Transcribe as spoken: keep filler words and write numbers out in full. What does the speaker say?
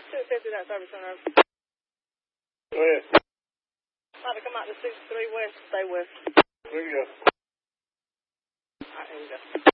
two fifty, that's over turn over. Go ahead. About to come out to six three west, stay west. There you go. Alright, here we go.